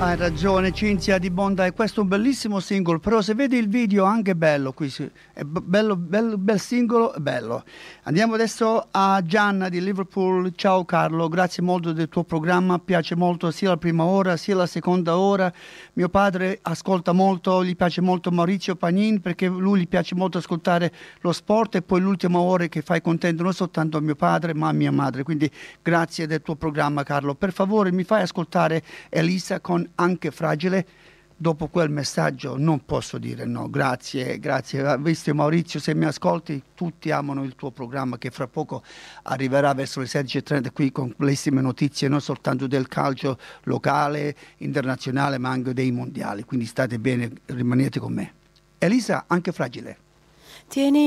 Hai ragione Cinzia Di Bonda, e questo è un bellissimo singolo, però se vedi il video anche bello, qui è bello, bel singolo, è bello. Andiamo adesso a Gianna di Liverpool. Ciao Carlo, grazie molto del tuo programma, piace molto sia la prima ora sia la seconda ora. Mio padre ascolta molto, gli piace molto Maurizio Pagnin perché lui gli piace molto ascoltare lo sport, e poi l'ultima ora che fai contento non soltanto mio padre ma mia madre, quindi grazie del tuo programma Carlo. Per favore mi fai ascoltare Elisa con Anche Fragile. Dopo quel messaggio non posso dire no. Grazie. Visto Maurizio, se mi ascolti, tutti amano il tuo programma che fra poco arriverà verso le 16:30 qui con bellissime notizie non soltanto del calcio locale, internazionale, ma anche dei mondiali. Quindi state bene, rimanete con me. Elisa, Anche Fragile. Tieni